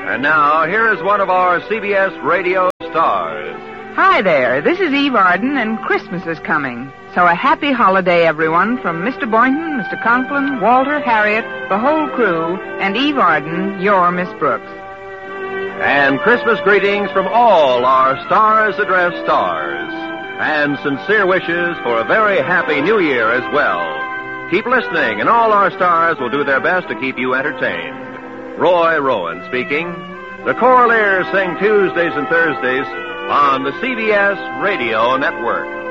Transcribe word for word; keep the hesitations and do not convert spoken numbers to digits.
And now, here is one of our C B S radio stars. Hi there, this is Eve Arden, and Christmas is coming. So a happy holiday, everyone, from Mister Boynton, Mister Conklin, Walter, Harriet, the whole crew, and Eve Arden, your Miss Brooks. And Christmas greetings from all our Stars Address stars. And sincere wishes for a very happy New Year as well. Keep listening, and all our stars will do their best to keep you entertained. Roy Rowan speaking. The Choraleers sing Tuesdays and Thursdays on the C B S Radio Network.